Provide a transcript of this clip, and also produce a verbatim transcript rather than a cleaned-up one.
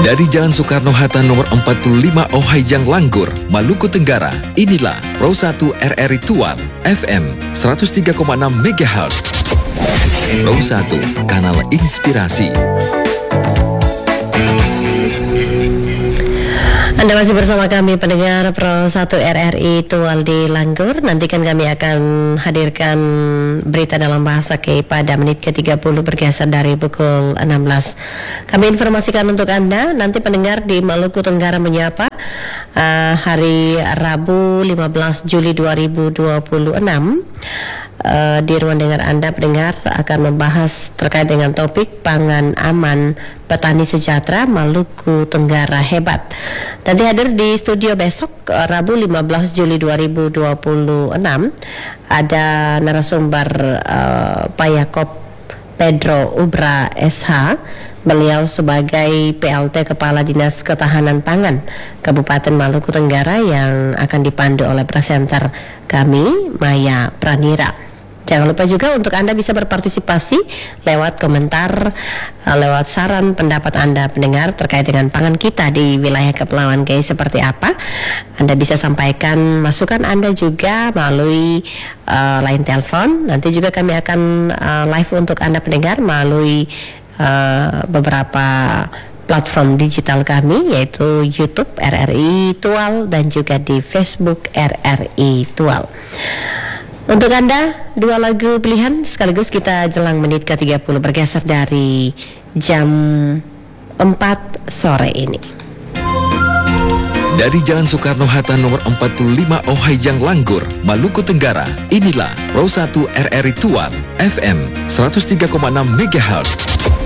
Dari Jalan Soekarno-Hatta nomor empat puluh lima Ohayang Langgur, Maluku Tenggara, inilah Pro satu R R I Tual, F M seratus tiga koma enam megahertz. Pro satu, kanal inspirasi. Anda masih bersama kami pendengar Pro satu R R I Tual di Langgur. Nantikan kami akan hadirkan berita dalam bahasa K pada menit ke tiga puluh bergeser dari pukul enam belas. Kami informasikan untuk Anda, nanti pendengar di Maluku Tenggara menyapa uh, hari Rabu lima belas Juli dua ribu dua puluh enam. Uh, di ruang dengar Anda pendengar akan membahas terkait dengan topik pangan aman, petani sejahtera, Maluku Tenggara hebat. Nanti hadir di studio besok uh, Rabu lima belas Juli dua ribu dua puluh enam ada narasumber uh, Pak Yakob Pedro Ubra S H. Beliau sebagai P L T Kepala Dinas Ketahanan Pangan Kabupaten Maluku Tenggara yang akan dipandu oleh presenter kami Maya Pranira. Jangan lupa juga untuk Anda bisa berpartisipasi lewat komentar, lewat saran pendapat Anda pendengar terkait dengan pangan kita di wilayah Kepulauan G seperti apa. Anda bisa sampaikan masukan Anda juga melalui uh, line telepon. Nanti juga kami akan uh, live untuk Anda pendengar melalui uh, beberapa platform digital kami, yaitu YouTube R R I Tual dan juga di Facebook R R I Tual. Untuk Anda, dua lagu pilihan sekaligus kita jelang menit ke tiga puluh bergeser dari jam empat sore ini. Dari Jalan Soekarno-Hatta nomor empat puluh lima Ohayang Langgur, Maluku Tenggara, inilah Pro satu R R I Tual, F M seratus tiga koma enam megahertz.